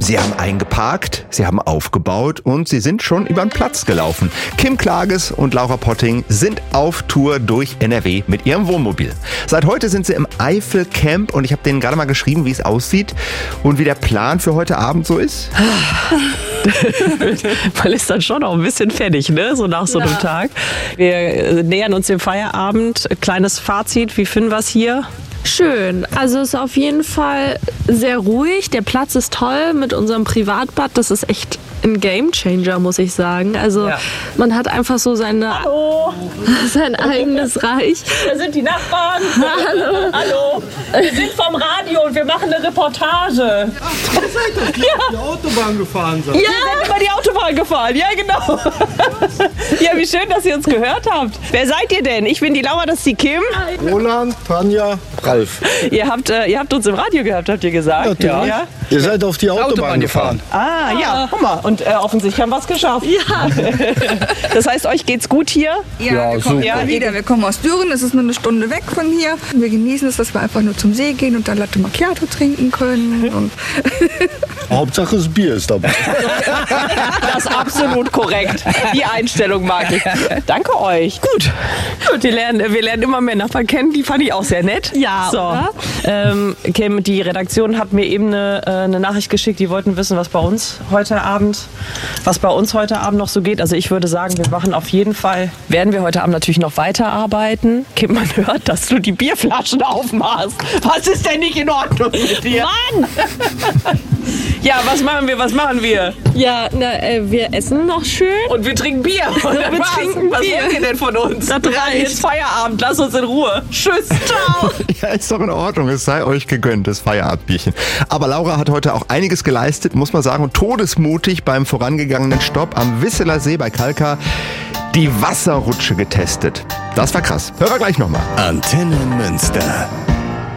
Sie haben eingeparkt, sie haben aufgebaut und sie sind schon über den Platz gelaufen. Kim Klages und Laura Potting sind auf Tour durch NRW mit ihrem Wohnmobil. Seit heute sind sie im Eifelcamp und ich habe denen gerade mal geschrieben, wie es aussieht und wie der Plan für heute Abend so ist. Man ist dann schon auch ein bisschen fertig, ne? So nach so einem Tag. Wir nähern uns dem Feierabend. Kleines Fazit, wie finden wir es hier? Schön. Also es ist auf jeden Fall sehr ruhig. Der Platz ist toll mit unserem Privatbad. Das ist echt ein Gamechanger, muss ich sagen. Also man hat einfach so sein eigenes Reich. Da sind die Nachbarn. Hallo. Hallo. Wir sind vom Radio und wir machen eine Reportage. Ach, ihr seid doch die Autobahn gefahren seid. Ja, wir sind über die Autobahn gefahren. Ja, genau. Ja, wie schön, dass ihr uns gehört habt. Wer seid ihr denn? Ich bin die Laura, das ist die Kim. Roland, Tanja, Ralf. Ihr habt uns im Radio gehabt, habt ihr gesagt? Natürlich. Ja. Ihr seid auf die Autobahn gefahren. Ah, ja, guck mal. Und offensichtlich haben wir es geschafft. Ja. Das heißt, euch geht's gut hier? Ja, wir kommen super. Wir kommen aus Düren, das ist nur eine Stunde weg von hier. Wir genießen es, dass wir einfach nur zum See gehen und da Latte Macchiato trinken können. Und Hauptsache das Bier ist dabei. Das ist absolut korrekt. Die Einstellung mag ich. Danke euch. Gut. Wir lernen immer mehr Nachbarn kennen. Die fand ich auch sehr nett. Ja, oder? Kim, die Redaktion hat mir eben eine Nachricht geschickt. Die wollten wissen, was bei uns heute Abend noch so geht. Also ich würde sagen, werden wir heute Abend natürlich noch weiterarbeiten. Kim, man hört, dass du die Bierflaschen aufmachst. Was ist denn nicht in Ordnung mit dir? Mann! Ja, was machen wir? Ja, wir essen noch schön. Und wir trinken Bier. Und was wollt ihr denn von uns? Das reicht. Jetzt Feierabend, lass uns in Ruhe. Tschüss, ciao. Ja, ist doch in Ordnung. Es sei euch gegönnt, das Feierabendbierchen. Aber Laura hat heute auch einiges geleistet, muss man sagen. Und todesmutig beim vorangegangenen Stopp am Wisseler See bei Kalkar die Wasserrutsche getestet. Das war krass. Hören wir gleich nochmal. Antenne Münster.